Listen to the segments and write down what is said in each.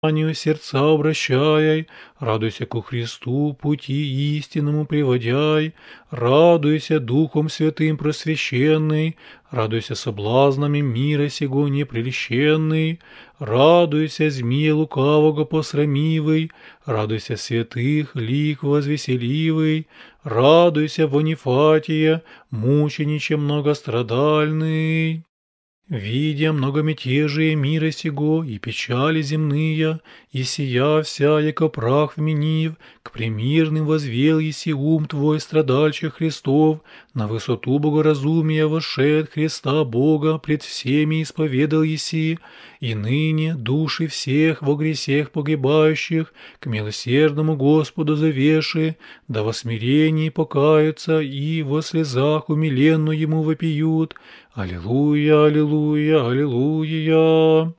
сердца обращай, радуйся ко Христу, пути истинному приводяй, радуйся Духом Святым просвещенный, радуйся соблазнами мира сего непрельщенный, радуйся змея лукавого посрамивый, радуйся святых лик возвеселивый, радуйся Бонифатия, мучениче многострадальный. Видя многомятежие мира сего и печали земные, и сия вся, яко прах вменив, к премирным возвел еси ум твой, страдальче Христов, на высоту богоразумия вошед Христа Бога пред всеми исповедал еси, и ныне души всех во гресех погибающих к милосердному Господу завеши, да во смирении покаются и во слезах умиленно Ему вопиют. Аллилуйя, аллилуйя, аллилуйя.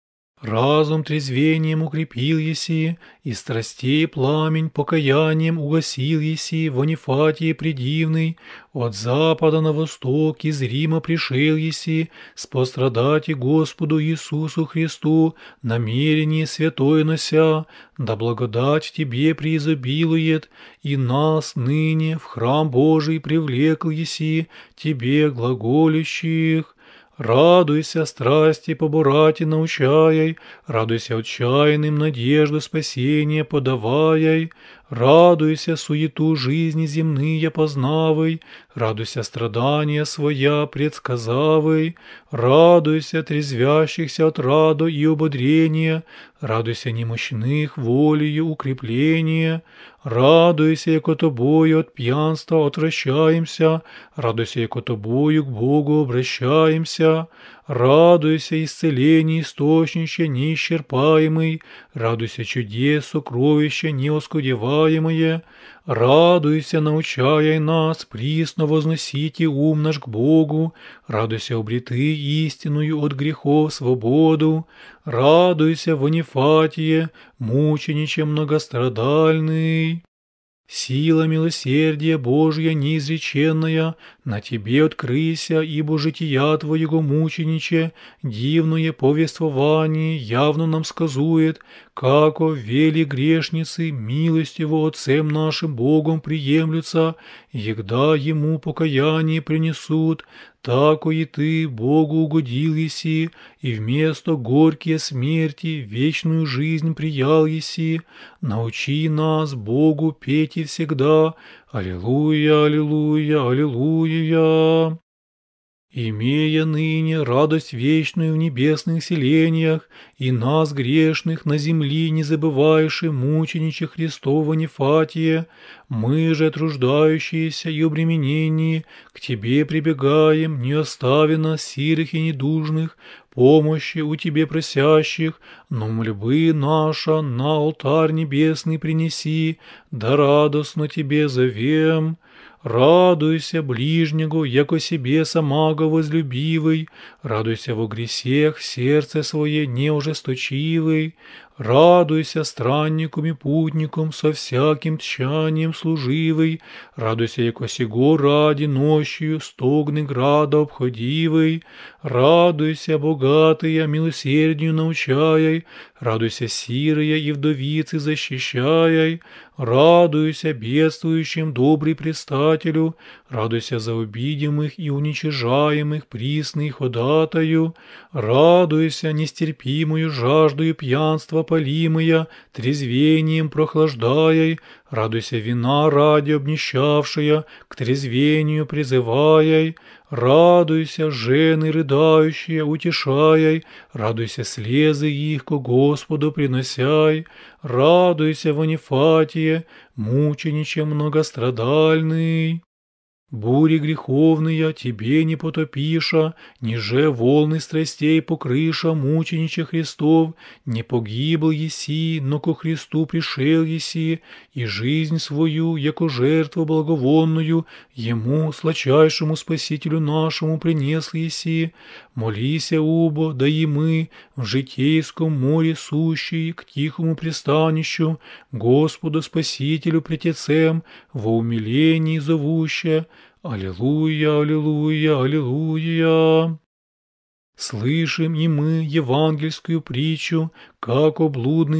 Разум трезвением укрепил еси, и страстей пламень покаянием угасил еси в Анифатии предивный, от запада на восток из Рима пришел еси, спострадать и Господу Иисусу Христу, намерение святое нося, да благодать тебе преизобилует, и нас ныне в храм Божий привлекл еси, тебе глаголющих. Радуйся, страсти поборати научаяй, радуйся отчаянным надежду спасения подаваяй, радуйся суету жизни земные познавай, радуйся страдания своя предсказавай, радуйся трезвящихся от раду и ободрения, радуйся немощных волею укрепления, радуйся, яко тобою от пьянства отвращаемся, радуйся, яко тобою к Богу обращаемся, радуйся, исцеление источнище неисчерпаемый, радуйся, чудес сокровища неоскудеваемое, радуйся, научая нас присно возносите ум наш к Богу, радуйся, обреты истинную от грехов свободу, радуйся, Ванифатие, мучениче многострадальный. Сила милосердия Божья неизреченная на тебе открыся, ибо жития твоего мучениче дивное повествование явно нам сказует, како вели грешницы милостиво Отцем нашим Богом приемлются, егда Ему покаяние принесут, тако и ты Богу угодил еси, и вместо горькие смерти вечную жизнь приял еси. Научи нас Богу петь и всегда «Аллилуйя, аллилуйя, аллилуйя». Имея ныне радость вечную в небесных селениях, и нас, грешных, на земли не забываеши мучениче Христова Нефатия, мы же, труждающиеся и обремененные, к Тебе прибегаем, не остави нас сирых и недужных, помощи у Тебе просящих, но мольбы наша на алтарь небесный принеси, да радостно Тебе зовем. Радуйся ближнего, яко себе самаго возлюбивый, радуйся во гресех сердце свое неожесточивый, радуйся странникам и путникам со всяким тщанием служивый, радуйся, яко сего ради ночью стогны града обходивый, радуйся, богатые, милосердию научаяй, радуйся, сирые и вдовицы защищаяй, радуйся, бедствующим добрый предстателю, радуйся за обидимых и уничижаемых присный ходатаю, радуйся, нестерпимую жаждою пьянства полимая, трезвением прохлаждаяй, радуйся, вина ради обнищавшая, к трезвению призываяй, радуйся, жены рыдающие, утешаяй, радуйся, слезы их ко Господу приносяй, радуйся, Ванифатие, мучениче многострадальный. Бури греховные тебе не потопиша, ниже волны страстей покрыша мучениче Христов, не погибл еси, но ко Христу пришел еси, и жизнь свою, яко жертву благовонную, Ему, сладчайшему Спасителю нашему, принес еси. Молися, убо, да и мы, в житейском море сущие, к тихому пристанищу, Господу Спасителю Претецем, во умилении зовуща. Аллилуйя, аллилуйя, аллилуйя. Слышим и мы евангельскую притчу, как о блудный